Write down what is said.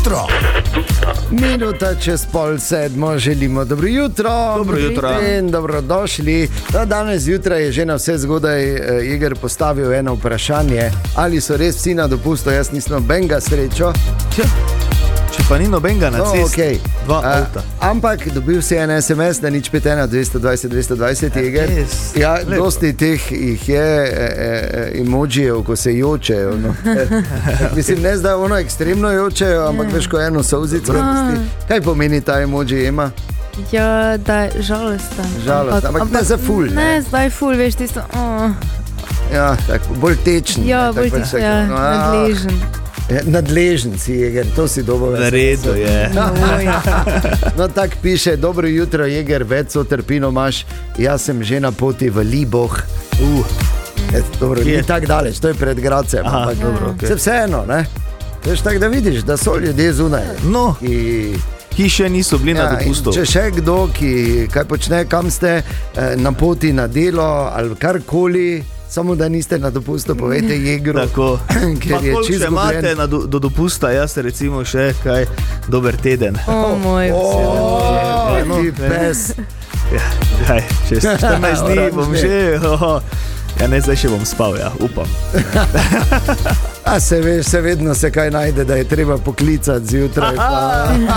jutro. Minuta čez 6:30, želimo dobro jutro. Dobro jutro. In dobrodošli. Danes zjutraj je že na vse zgodaj Jeger postavil eno vprašanje, ali so res vsi na dopustu. Jaz nisem nobenega srečo. Če pa ni nobenega na cesti, okay. Dva avta. Ampak dobil si en SMS, da nič 5 220 Jeger. Ja, dosti teh jih je emojijev, ko se jočejo. No. Mislim, ne zdaj ono ekstremno jočejo, ampak veš, ko eno solzico pusti. Kaj pomeni ta emoji, Ema? Ja, da je žalosten. Žalosten, ampak ne za ful. Ne, zdaj ful, veš, tisto. Ja, tako, bolj tečen. Ja, bolj tečen, ja, nadležen. Nadležen si, Jeger, to si dobro v redu je. No, tako piše, dobro jutro, Jeger, več sotrpino imaš, jaz sem že na poti v Liboh. Dobro, ni tako daleč, to je pred Gradcem. Aha, dobro, okay. Vseeno, ne? Veš tako, da vidiš, da so ljudje zunaj. No, ki še niso bili na dopustu. Če še kdo, ki kaj počne, kam ste na poti na delo ali karkoli, samo da niste na dopustu, povejte Jegru. Tako, ker je čisto če imate do dopusta, jaz recimo še kaj dober teden. Moj ti pes. Ja, čez 14 dni bom že, ja ne, zdaj še bom spal, ja, upam. A se veš, se vedno se kaj najde, da je treba poklicati zjutraj.